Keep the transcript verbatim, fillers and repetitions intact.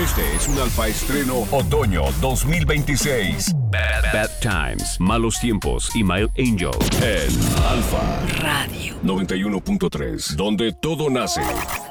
Este es un Alfa Estreno Otoño dos mil veintiséis. Bad, Bad Times, Malos Tiempos y Mild Angel en Alfa Radio noventa y uno punto tres, donde todo nace.